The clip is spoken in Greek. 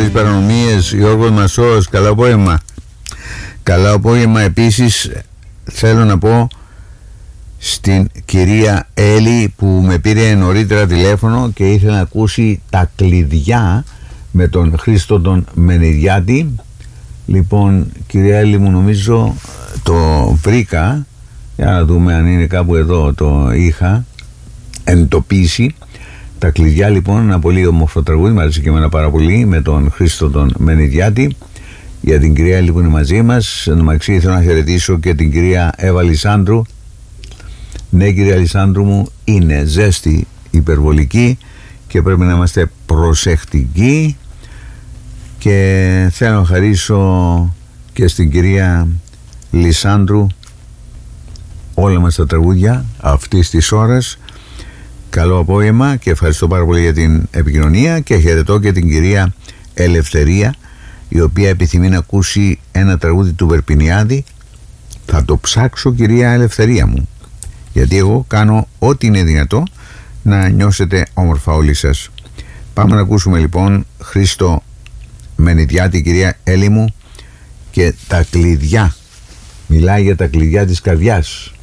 τις παρανομίες, Γιώργος Μασός, καλό απόγευμα. Καλό απόγευμα. Επίσης θέλω να πω στην κυρία Έλλη που με πήρε νωρίτερα τηλέφωνο και ήθελε να ακούσει τα κλειδιά με τον Χρήστο τον Μενιδιάτη. Λοιπόν, κυρία Έλλη μου, νομίζω το βρήκα, για να δούμε αν είναι κάπου εδώ, το είχα εντοπίσει. Τα κλειδιά, λοιπόν, ένα πολύ όμορφο τραγούδι, μου αρέσει και εμένα πάρα πολύ, με τον Χρήστο τον Μενιδιάτη. Για την κυρία Έλλη που είναι μαζί μας. Νομαξί, θέλω να χαιρετήσω και την κυρία Εύα Λισάνδρου. Ναι, κυρία Λισάνδρου μου, είναι ζέστη υπερβολική και πρέπει να είμαστε προσεκτικοί. Και θέλω να χαρίσω και στην κυρία Λισάνδρου όλα μας τα τραγούδια αυτής της ώρας. Καλό απόγευμα και ευχαριστώ πάρα πολύ για την επικοινωνία και χαιρετώ και την κυρία Ελευθερία, η οποία επιθυμεί να ακούσει ένα τραγούδι του Βερπινιάδη. Θα το ψάξω, κυρία Ελευθερία μου, γιατί εγώ κάνω ό,τι είναι δυνατό να νιώσετε όμορφα όλοι σας. Πάμε να ακούσουμε λοιπόν Χρήστο Μενιδιάτη, κυρία Έλλη μου, και τα κλειδιά. Μιλάει για τα κλειδιά της καρδιάς.